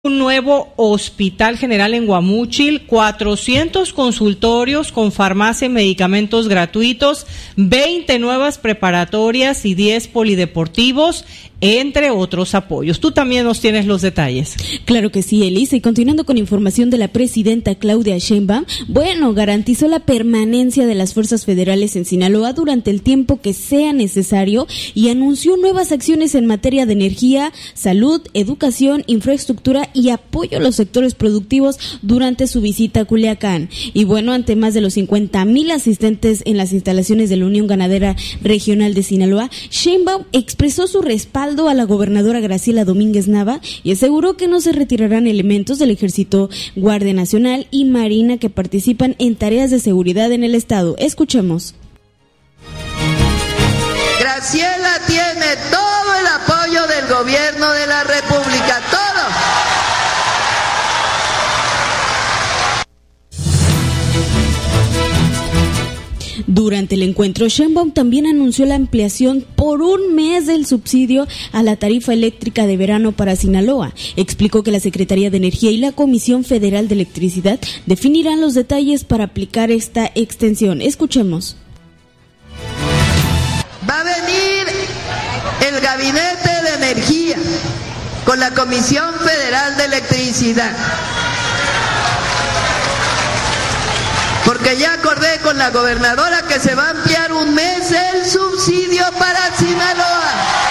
Un nuevo hospital general en Guamúchil, 400 consultorios con farmacia y medicamentos gratuitos, 20 nuevas preparatorias y 10 polideportivos, entre otros apoyos. Tú también nos tienes los detalles. Claro que sí, Elisa. Y continuando con información de la presidenta Claudia Sheinbaum, garantizó la permanencia de las fuerzas federales en Sinaloa durante el tiempo que sea necesario y anunció nuevas acciones en materia de energía, salud, educación, infraestructura y apoyo a los sectores productivos durante su visita a Culiacán. Y ante más de los 50,000 asistentes en las instalaciones de la Unión Ganadera Regional de Sinaloa, Sheinbaum expresó su respaldo a la gobernadora Graciela Domínguez Nava y aseguró que no se retirarán elementos del Ejército, Guardia Nacional y Marina que participan en tareas de seguridad en el estado. Escuchemos. Graciela tiene todo el apoyo del gobierno de la República, todo. Durante el encuentro, Sheinbaum también anunció la ampliación por un mes del subsidio a la tarifa eléctrica de verano para Sinaloa. Explicó que la Secretaría de Energía y la Comisión Federal de Electricidad definirán los detalles para aplicar esta extensión. Escuchemos. Va a venir el Gabinete de Energía con la Comisión Federal de Electricidad. Porque ya acordé con la gobernadora que se va a ampliar un mes el subsidio para Sinaloa.